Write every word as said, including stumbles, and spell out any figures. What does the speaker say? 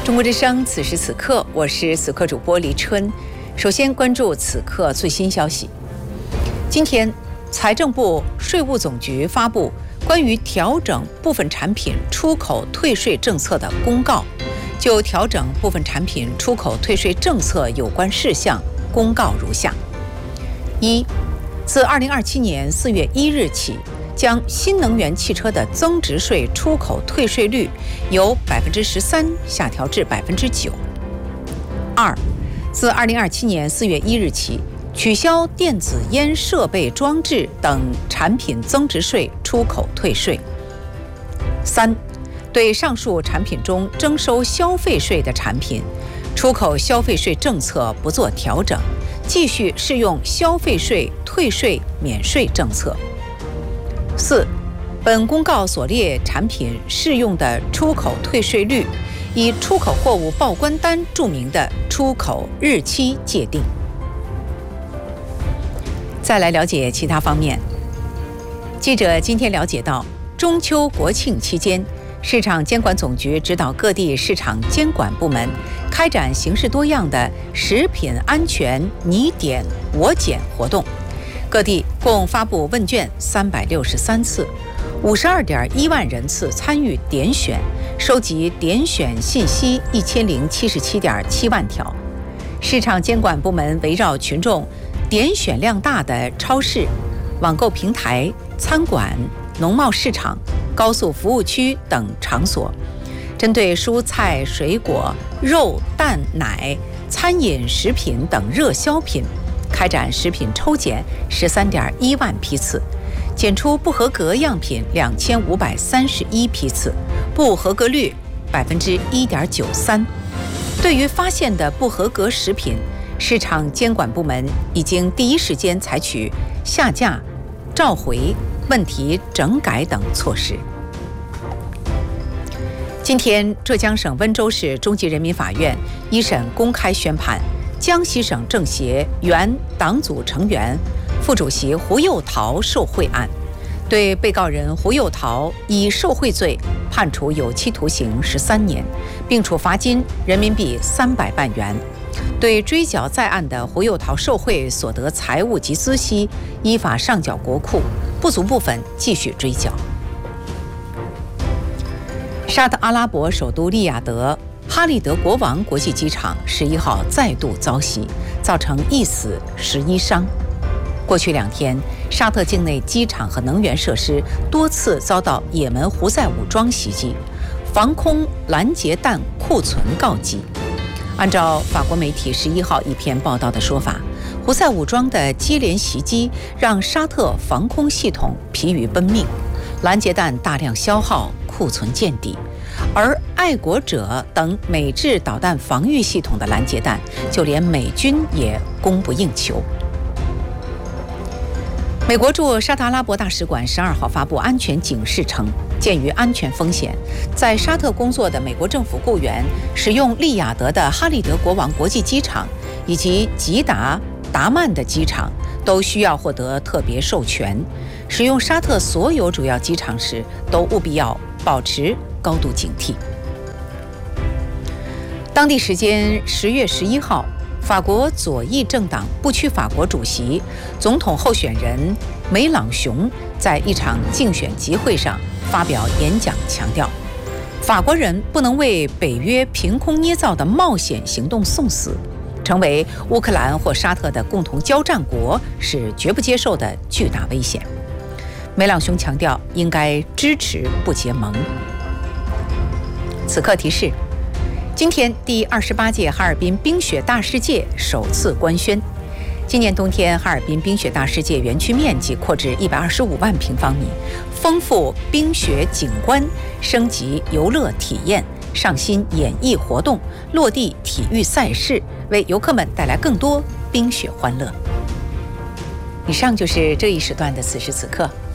中国之声，此时此刻，我是此刻主播黎春。首先关注此刻最新消息。今天，财政部、税务总局发布关于调整部分产品出口退税政策的公告。就调整部分产品出口退税政策有关事项，公告如下：一、自二零二七年四月一日起，将新能源汽车的增值税出口退税率由百分之十三下调至百分之九。二、自二零二七年四月一日起，取消电子烟设备装置等产品增值税出口退税。三、对上述产品中征收消费税的产品，出口消费税政策不做调整，继续适用消费税退税免税政策。四、本公告所列产品适用的出口退税率，以出口货物报关单注明的出口日期界定。再来了解其他方面。记者今天了解到，中秋国庆期间，市场监管总局指导各地市场监管部门开展形式多样的食品安全你点我检活动，各地共发布问卷三百六十三次，五十二点一万人次参与点选，收集点选信息一千零七十七点七万条。市场监管部门围绕群众点选量大的超市、网购平台、餐馆、农贸市场、高速服务区等场所，针对蔬菜、水果、肉、蛋、奶、餐饮、食品等热销品，开展食品抽检十三点一万批次，检出不合格样品两千五百三十一批次，不合格率百分之一点九三。对于发现的不合格食品，市场监管部门已经第一时间采取下架、召回、问题整改等措施。今天，浙江省温州市中级人民法院一审公开宣判江西省政协原党组成员、副主席胡又桃受贿案，对被告人胡又桃以受贿罪判处有期徒刑十三年，并处罚金人民币三百万元。对追缴在案的胡又桃受贿所得财物及孳息，依法上缴国库，不足部分继续追缴。沙特阿拉伯首都利雅得哈利德国王国际机场十一号再度遭袭，造成一死十一伤。过去两天，沙特境内机场和能源设施多次遭到也门胡塞武装袭击，防空拦截弹库存告急。按照法国媒体十一号一篇报道的说法，胡塞武装的接连袭击让沙特防空系统疲于奔命，拦截弹大量消耗，库存见底，而爱国者等美制导弹防御系统的拦截弹，就连美军也供不应求。美国驻沙特阿拉伯大使馆十二号发布安全警示称，鉴于安全风险，在沙特工作的美国政府雇员使用利雅得的哈利德国王国际机场以及吉达、达曼的机场都需要获得特别授权，使用沙特所有主要机场时都务必要保持高度警惕。当地时间十月十一号，法国左翼政党不屈法国主席、总统候选人梅朗雄在一场竞选集会上发表演讲，强调法国人不能为北约凭空捏造的冒险行动送死，成为乌克兰或沙特的共同交战国是绝不接受的巨大危险。梅朗雄强调应该支持不结盟。此刻提示，今天第二十八届哈尔滨冰雪大世界首次官宣。今年冬天，哈尔滨冰雪大世界园区面积扩至一百二十五万平方米，丰富冰雪景观，升级游乐体验，上新演艺活动，落地体育赛事，为游客们带来更多冰雪欢乐。以上就是这一时段的此时此刻，